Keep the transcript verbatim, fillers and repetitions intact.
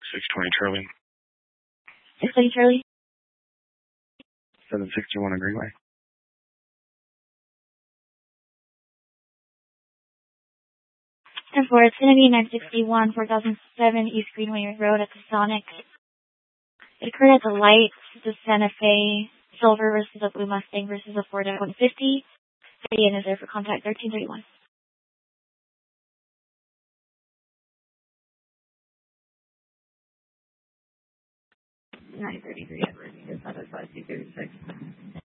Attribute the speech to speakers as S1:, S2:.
S1: six twenty Charlie.
S2: six twenty Charlie.
S1: seven sixty-one on Greenway.
S2: ten four, it's going to be nine sixty-one, four thousand seven East Greenway Road at the Sonic. It occurred at the lights, the Santa Fe Silver versus a Blue Mustang versus a Ford F one fifty. thirty in is there for contact thirteen thirty-one. nine thirty-three, Edward, five oh five, two thirty-six.